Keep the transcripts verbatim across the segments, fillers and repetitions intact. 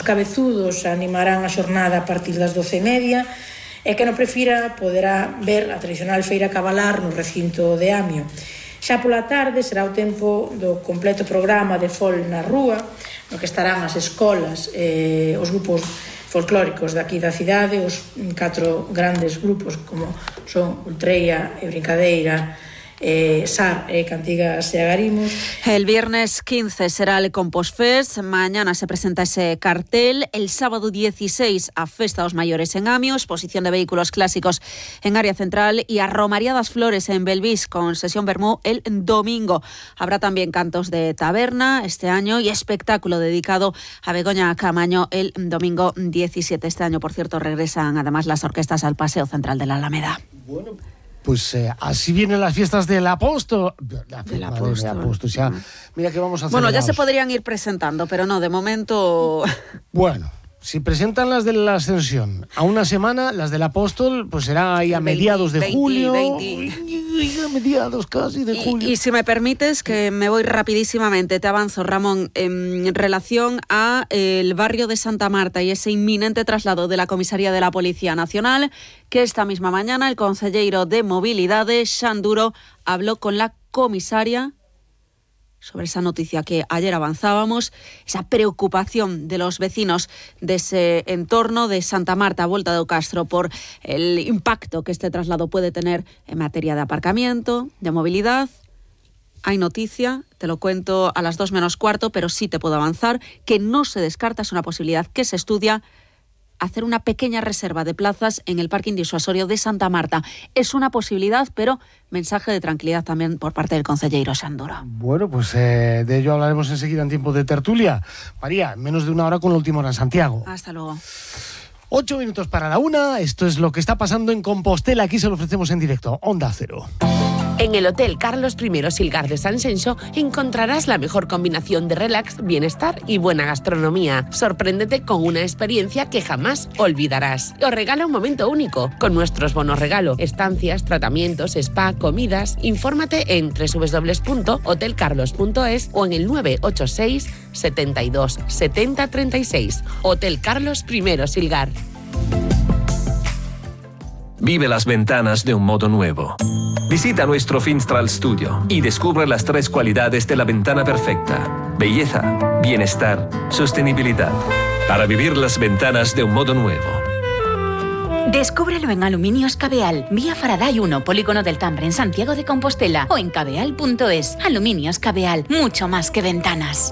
cabezudos animarán a xornada a partir das doce e media, e que non prefira poderá ver a tradicional feira cabalar no recinto de Amio. Xa pola tarde será o tempo do completo programa de fol na rúa, no que estarán as escolas, eh, os grupos folclóricos daqui da cidade, os catro grandes grupos como son Ultreia e Brincadeira, Eh, Sar e Cantigas e Agarimos. El viernes quince será el Compost Fest, mañana se presenta ese cartel, el sábado dieciséis a Festa dos Mayores en Amio, exposición de vehículos clásicos en área central y a Romaría das Flores en Belvís con sesión vermú el domingo. Habrá también cantos de taberna este año y espectáculo dedicado a Begoña Camaño el domingo diecisiete. Este año, por cierto, regresan además las orquestas al Paseo Central de la Alameda. Bueno, pues eh, así vienen las fiestas del apóstol. La del apóstol. apóstol ya, mira que vamos a hacer. Bueno, ya se podrían ir presentando, pero no, de momento. Bueno, si presentan las de la Ascensión a una semana, las del apóstol, pues será ahí a mediados de veinte, julio. veinte. A mediados casi de julio. Y, y si me permites, que me voy rapidísimamente, te avanzo, Ramón, en relación a el barrio de Santa Marta y ese inminente traslado de la comisaría de la Policía Nacional, que esta misma mañana el concelleiro de Mobilidade, Xan Duro, habló con la comisaria sobre esa noticia que ayer avanzábamos, esa preocupación de los vecinos de ese entorno de Santa Marta, Volta do Castro, por el impacto que este traslado puede tener en materia de aparcamiento, de movilidad. Hay noticia, te lo cuento a las dos menos cuarto, pero sí te puedo avanzar, que no se descarta, es una posibilidad que se estudia, hacer una pequeña reserva de plazas en el parking disuasorio de Santa Marta. Es una posibilidad, pero mensaje de tranquilidad también por parte del concelleiro Xan Duro. Bueno, pues eh, de ello hablaremos enseguida en tiempo de tertulia. María, menos de una hora con la última hora en Santiago. Hasta luego. Ocho minutos para la una, esto es lo que está pasando en Compostela, aquí se lo ofrecemos en directo, Onda Cero. En el Hotel Carlos primero Silgar de San Xenxo encontrarás la mejor combinación de relax, bienestar y buena gastronomía. Sorpréndete con una experiencia que jamás olvidarás. Os regala un momento único con nuestros bonos regalo, estancias, tratamientos, spa, comidas. Infórmate en doble u doble u doble u punto hotel carlos punto es o en el nueve ocho seis, setenta y dos, setenta, treinta y seis. Hotel Carlos primero Silgar. Vive las ventanas de un modo nuevo. Visita nuestro Finstral Studio y descubre las tres cualidades de la ventana perfecta: belleza, bienestar, sostenibilidad. Para vivir las ventanas de un modo nuevo. Descúbrelo en Aluminios Cabeal, vía Faraday uno, Polígono del Tambre, en Santiago de Compostela, o en cabeal punto es. Aluminios Cabeal, mucho más que ventanas.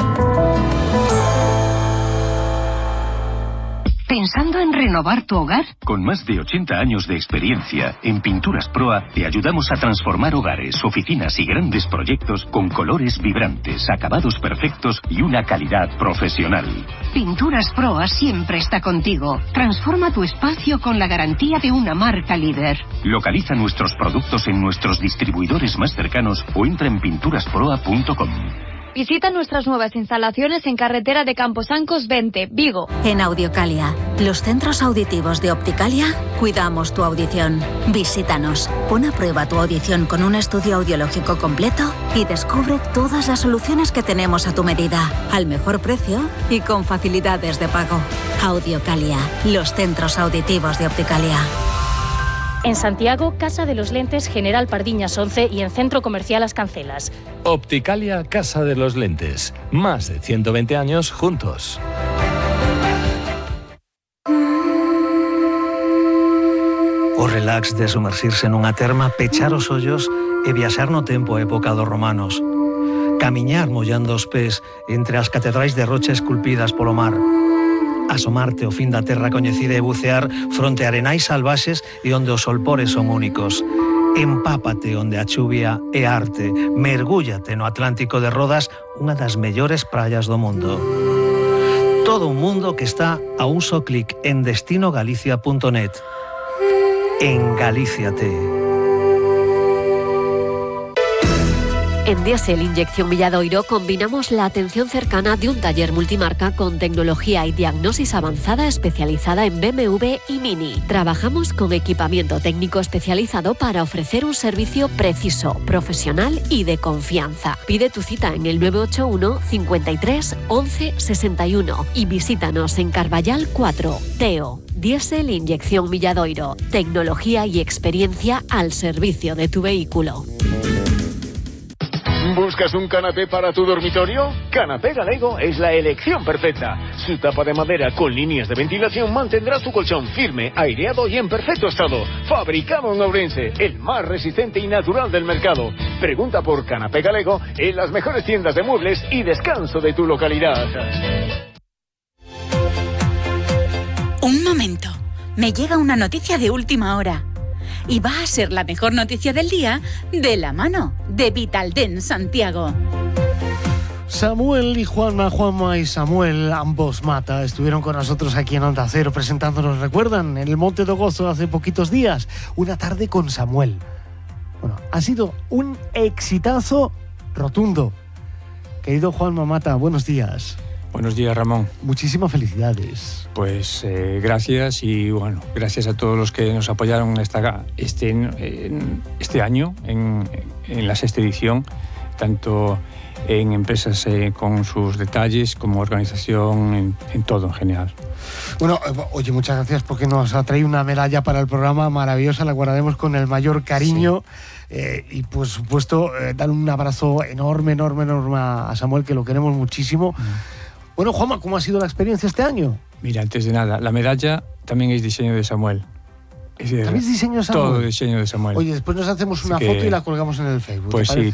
¿Pensando en renovar tu hogar? Con más de ochenta años de experiencia, en Pinturas Proa te ayudamos a transformar hogares, oficinas y grandes proyectos con colores vibrantes, acabados perfectos y una calidad profesional. Pinturas Proa siempre está contigo. Transforma tu espacio con la garantía de una marca líder. Localiza nuestros productos en nuestros distribuidores más cercanos o entra en pinturas proa punto com. Visita nuestras nuevas instalaciones en carretera de Camposancos veinte, Vigo. En Audiocalia, los centros auditivos de Opticalia, cuidamos tu audición. Visítanos, pon a prueba tu audición con un estudio audiológico completo y descubre todas las soluciones que tenemos a tu medida, al mejor precio y con facilidades de pago. Audiocalia, los centros auditivos de Opticalia. En Santiago, Casa de los Lentes General Pardiñas once y en Centro Comercial Las Cancelas. Opticalia Casa de los Lentes. Más de ciento veinte años juntos. O relax de sumerxirse nunha terma, pechar os ollos e viaxar no tempo a época dos romanos. Camiñar mollando os pés entre as catedrais de rocha esculpidas polo mar. Asomarte ao fin da terra coñecida e bucear fronte a arenais salvaxes e onde os solpores son únicos. Empápate onde a chuvia é arte. Mergúllate no Atlántico de Rodas, unha das mellores praias do mundo. Todo un mundo que está a un só clic en destino galicia punto net. En Galíciate. En Diesel Inyección Milladoiro combinamos la atención cercana de un taller multimarca con tecnología y diagnosis avanzada especializada en B M W y Mini. Trabajamos con equipamiento técnico especializado para ofrecer un servicio preciso, profesional y de confianza. Pide tu cita en el nueve ocho uno, cincuenta y tres, once, sesenta y uno y visítanos en Carballal cuatro. Teo. Diesel Inyección Milladoiro. Tecnología y experiencia al servicio de tu vehículo. ¿Buscas un canapé para tu dormitorio? Canapé Galego es la elección perfecta. Su tapa de madera con líneas de ventilación mantendrá tu colchón firme, aireado y en perfecto estado. Fabricado en Ourense, el más resistente y natural del mercado. Pregunta por Canapé Galego en las mejores tiendas de muebles y descanso de tu localidad. Un momento, me llega una noticia de última hora. Y va a ser la mejor noticia del día de la mano de Vitalden Santiago. Samuel y Juanma, Juanma y Samuel, ambos Mata, estuvieron con nosotros aquí en Onda Cero presentándonos, ¿recuerdan? En el Monte do Gozo hace poquitos días, una tarde con Samuel. Bueno, ha sido un exitazo rotundo. Querido Juanma Mata, buenos días. Buenos días, Ramón. Muchísimas felicidades. Pues eh, gracias y bueno, gracias a todos los que nos apoyaron esta, este, en, este año en, en la sexta edición, tanto en empresas eh, con sus detalles como organización, en, en todo en general. Bueno, oye, muchas gracias porque nos ha traído una medalla para el programa maravillosa, la guardaremos con el mayor cariño. Sí. Eh, y por supuesto, eh, dar un abrazo enorme, enorme, enorme a Samuel, que lo queremos muchísimo. Mm. Bueno, Juanma, ¿cómo ha sido la experiencia este año? Mira, antes de nada, la medalla también es diseño de Samuel. Es decir, ¿también es diseño de Samuel? Todo diseño de Samuel. Oye, después nos hacemos Así una que, foto y la colgamos en el Facebook. Pues sí,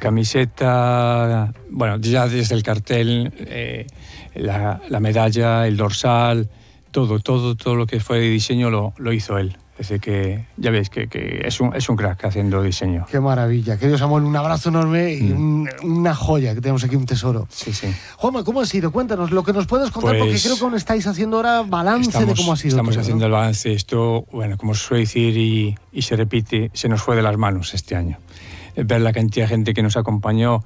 camiseta, bueno, ya desde el cartel, eh, la, la medalla, el dorsal, todo, todo, todo lo que fue de diseño lo, lo hizo él. Desde que, ya ves, que, que es, un, es un crack haciendo diseño. Qué maravilla. Querido Samuel, un abrazo enorme y mm. un, una joya, que tenemos aquí un tesoro. Sí, sí. Juanma, ¿cómo ha sido? Cuéntanos lo que nos puedes contar, pues, porque creo que aún estáis haciendo ahora balance estamos, de cómo ha sido. Estamos todo, haciendo ¿no? el balance. Esto, bueno, como se suele decir y, y se repite, se nos fue de las manos este año. Ver la cantidad de gente que nos acompañó,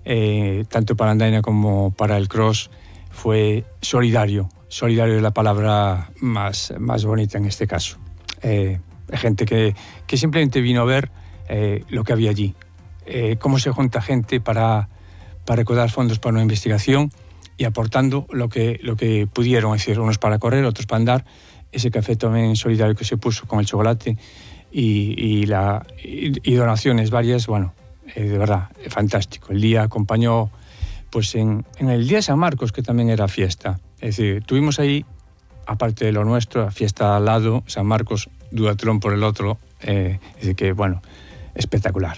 eh, tanto para Andaina como para el cross, fue solidario. Solidario es la palabra más, más bonita en este caso. Eh, gente que, que simplemente vino a ver eh, lo que había allí, eh, cómo se junta gente para, para recaudar fondos para una investigación y aportando lo que, lo que pudieron, es decir, unos para correr, otros para andar, ese café también solidario que se puso con el chocolate y, y, la, y, y donaciones varias, bueno, eh, de verdad, fantástico. El día acompañó pues en, en el día de San Marcos, que también era fiesta, es decir, tuvimos ahí, aparte de lo nuestro, fiesta al lado, San Marcos, duatlón por el otro, eh, es decir que, bueno, espectacular.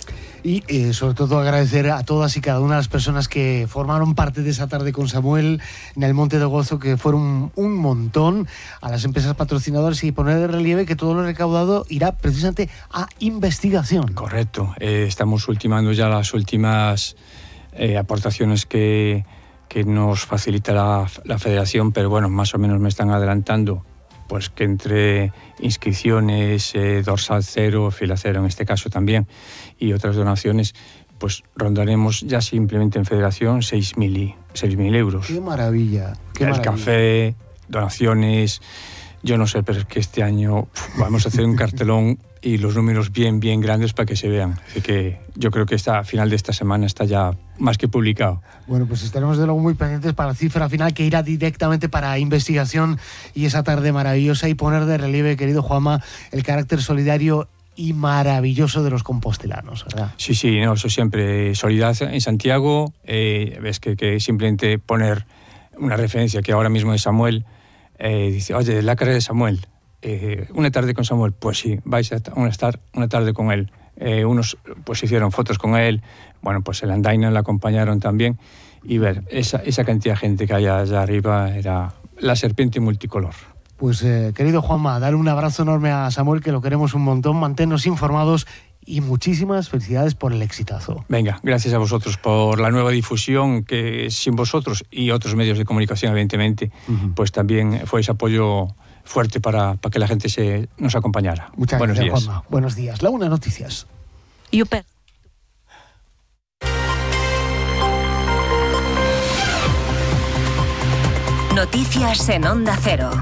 Y eh, sobre todo agradecer a todas y cada una de las personas que formaron parte de esa tarde con Samuel en el Monte do Gozo, que fueron un montón, a las empresas patrocinadoras, y poner de relieve que todo lo recaudado irá precisamente a investigación. Correcto, eh, estamos ultimando ya las últimas eh, aportaciones que, que nos facilita la, la federación, pero bueno, más o menos me están adelantando pues que entre inscripciones, eh, dorsal cero, fila cero en este caso también, y otras donaciones, pues rondaremos ya simplemente en federación seis mil euros. ¡Qué maravilla! Qué El maravilla. café, donaciones, yo no sé, pero es que este año uf, vamos a hacer un cartelón y los números bien, bien grandes para que se vean. Así que yo creo que esta, a final de esta semana está ya más que publicado. Bueno, pues estaremos de luego muy pendientes para la cifra final, que irá directamente para investigación y esa tarde maravillosa, y poner de relieve, querido Juanma, el carácter solidario y maravilloso de los compostelanos, ¿verdad? Sí, sí, no, eso siempre. Solidaridad en Santiago, eh, ves que, que simplemente poner una referencia que ahora mismo es Samuel, eh, dice, oye, la carrera de Samuel, eh, una tarde con Samuel, pues sí, vais a estar una tarde con él. Eh, unos pues hicieron fotos con él, bueno, pues el Andaina le acompañaron también, y ver esa, esa cantidad de gente que hay allá arriba era la serpiente multicolor. Pues eh, querido Juanma, dar un abrazo enorme a Samuel, que lo queremos un montón, manténnos informados y muchísimas felicidades por el exitazo. Venga, gracias a vosotros por la nueva difusión, que sin vosotros y otros medios de comunicación, evidentemente, uh-huh. pues también fue ese apoyo fuerte para, para que la gente se nos acompañara. Muchas Buenos gracias, días. Juanma. Buenos días. La Una Noticias. Yupe. Noticias en Onda Cero.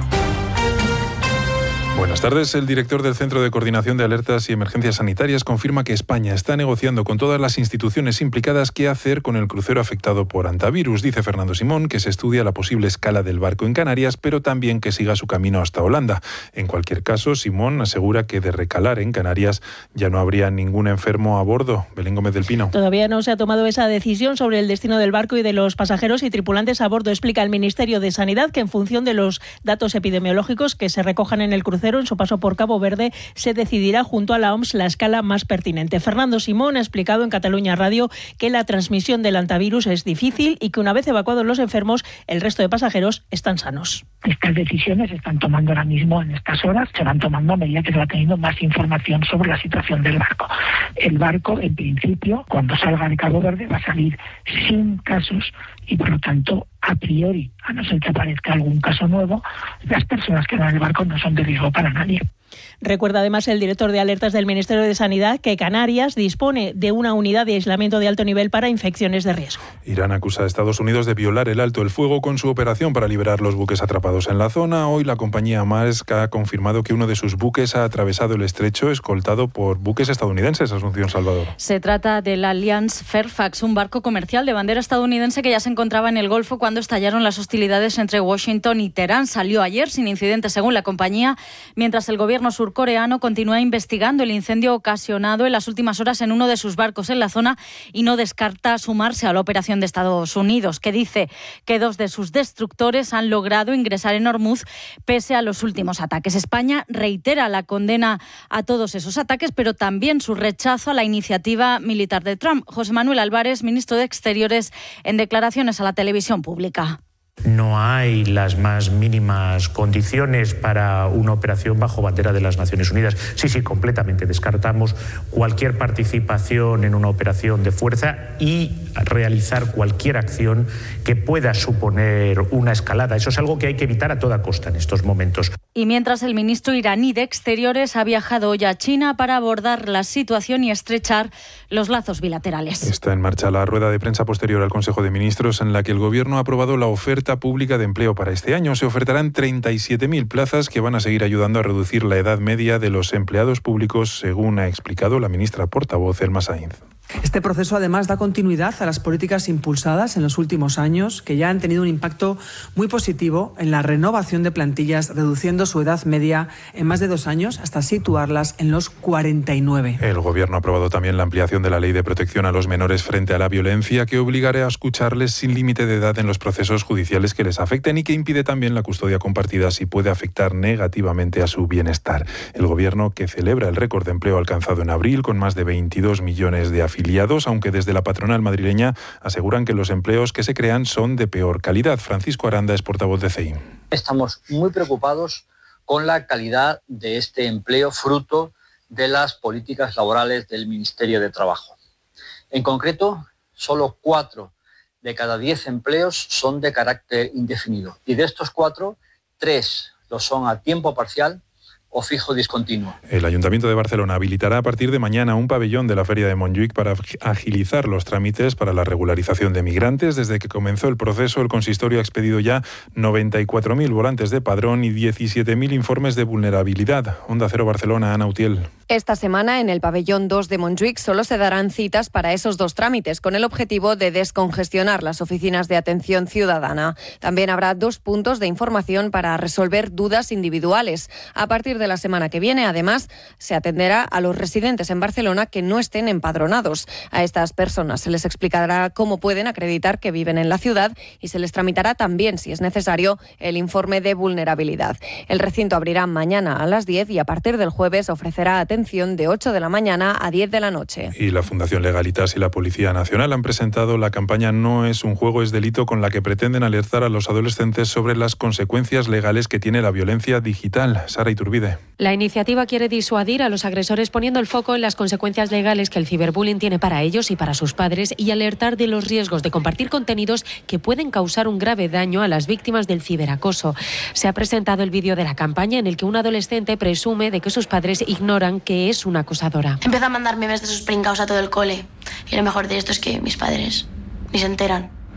Buenas tardes. El director del Centro de Coordinación de Alertas y Emergencias Sanitarias confirma que España está negociando con todas las instituciones implicadas qué hacer con el crucero afectado por hantavirus. Dice Fernando Simón que se estudia la posible escala del barco en Canarias, pero también que siga su camino hasta Holanda. En cualquier caso, Simón asegura que de recalar en Canarias ya no habría ningún enfermo a bordo. Belén Gómez del Pino. Todavía no se ha tomado esa decisión sobre el destino del barco y de los pasajeros y tripulantes a bordo. Explica el Ministerio de Sanidad que en función de los datos epidemiológicos que se recojan en el crucero en su paso por Cabo Verde, se decidirá junto a la O M S la escala más pertinente. Fernando Simón ha explicado en Cataluña Radio que la transmisión del hantavirus es difícil y que una vez evacuados los enfermos, el resto de pasajeros están sanos. Estas decisiones se están tomando ahora mismo en estas horas, se van tomando a medida que se va teniendo más información sobre la situación del barco. El barco, en principio, cuando salga de Cabo Verde, va a salir sin casos y, por lo tanto, a priori, a no ser que aparezca algún caso nuevo, las personas que van en el barco no son de riesgo para nadie. Recuerda además el director de alertas del Ministerio de Sanidad que Canarias dispone de una unidad de aislamiento de alto nivel para infecciones de riesgo. Irán acusa a Estados Unidos de violar el alto el fuego con su operación para liberar los buques atrapados en la zona. Hoy la compañía Maersk ha confirmado que uno de sus buques ha atravesado el estrecho escoltado por buques estadounidenses. Asunción Salvador. Se trata del Alliance Fairfax, un barco comercial de bandera estadounidense que ya se encontraba en el Golfo cuando estallaron las hostilidades entre Washington y Teherán. Salió ayer sin incidentes según la compañía, mientras el gobierno surcoreano continúa investigando el incendio ocasionado en las últimas horas en uno de sus barcos en la zona y no descarta sumarse a la operación de Estados Unidos, que dice que dos de sus destructores han logrado ingresar en Hormuz pese a los últimos ataques. España reitera la condena a todos esos ataques, pero también su rechazo a la iniciativa militar de Trump. José Manuel Álvarez, ministro de Exteriores, en declaraciones a la televisión pública. No hay las más mínimas condiciones para una operación bajo bandera de las Naciones Unidas. Sí, sí, completamente. Descartamos cualquier participación en una operación de fuerza y realizar cualquier acción que pueda suponer una escalada. Eso es algo que hay que evitar a toda costa en estos momentos. Y mientras el ministro iraní de Exteriores ha viajado hoy a China para abordar la situación y estrechar los lazos bilaterales. Está en marcha la rueda de prensa posterior al Consejo de Ministros en la que el Gobierno ha aprobado la oferta pública de empleo para este año. Se ofertarán treinta y siete mil plazas que van a seguir ayudando a reducir la edad media de los empleados públicos, según ha explicado la ministra portavoz Elma Sainz. Este proceso además da continuidad a las políticas impulsadas en los últimos años que ya han tenido un impacto muy positivo en la renovación de plantillas, reduciendo su edad media en más de dos años hasta situarlas en los cuarenta y nueve. El Gobierno ha aprobado también la ampliación de la Ley de Protección a los Menores frente a la violencia, que obligará a escucharles sin límite de edad en los procesos judiciales que les afecten y que impide también la custodia compartida si puede afectar negativamente a su bienestar. El Gobierno, que celebra el récord de empleo alcanzado en abril con más de veintidós millones de afiliados, afiliados, aunque desde la patronal madrileña aseguran que los empleos que se crean son de peor calidad. Francisco Aranda es portavoz de C E I. Estamos muy preocupados con la calidad de este empleo fruto de las políticas laborales del Ministerio de Trabajo. En concreto, solo cuatro de cada diez empleos son de carácter indefinido y de estos cuatro, tres lo son a tiempo parcial o fijo discontinuo. El Ayuntamiento de Barcelona habilitará a partir de mañana un pabellón de la Feria de Montjuïc para agilizar los trámites para la regularización de migrantes. Desde que comenzó el proceso, el consistorio ha expedido ya noventa y cuatro mil volantes de padrón y diecisiete mil informes de vulnerabilidad. Onda Cero Barcelona, Ana Utiel. Esta semana en el pabellón dos de Montjuïc solo se darán citas para esos dos trámites, con el objetivo de descongestionar las oficinas de atención ciudadana. También habrá dos puntos de información para resolver dudas individuales. A partir de la semana que viene, además, se atenderá a los residentes en Barcelona que no estén empadronados. A estas personas se les explicará cómo pueden acreditar que viven en la ciudad y se les tramitará también, si es necesario, el informe de vulnerabilidad. El recinto abrirá mañana a las diez y a partir del jueves ofrecerá atención de ocho de la mañana a diez de la noche. Y la Fundación Legalitas y la Policía Nacional han presentado la campaña No es un juego, es delito, con la que pretenden alertar a los adolescentes sobre las consecuencias legales que tiene la violencia digital. Sara Iturbide. La iniciativa quiere disuadir a los agresores poniendo el foco en las consecuencias legales que el ciberbullying tiene para ellos y para sus padres y alertar de los riesgos de compartir contenidos que pueden causar un grave daño a las víctimas del ciberacoso. Se ha presentado el vídeo de la campaña en el que un adolescente presume de que sus padres ignoran que es una acosadora. Empezó a mandar memes de sus pringaos a todo el cole y lo mejor de esto es que mis padres ni se enteran.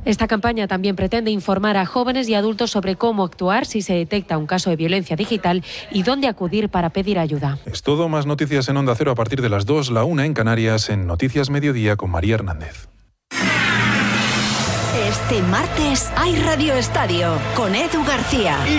Esta campaña también pretende informar a jóvenes y adultos sobre cómo actuar si se detecta un caso de violencia digital y dónde acudir para pedir ayuda. Es todo, más noticias en Onda Cero a partir de las dos, la una en Canarias, en Noticias Mediodía con María Hernández. Este martes hay Radio Estadio con Edu García.